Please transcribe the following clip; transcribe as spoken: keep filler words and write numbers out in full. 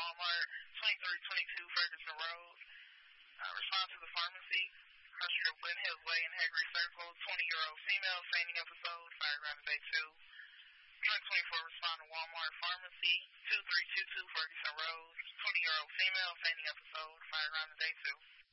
Walmart, twenty-three twenty-two Ferguson Road. Uh, respond to the pharmacy. Cross Street, Glen Hills Way in Haggerty Circle. twenty-year-old female, fainting episode, fired around day two. Drug twenty-four, respond to Walmart Pharmacy, two three two two Ferguson Road. twenty-year-old female, fainting episode, fired around day two.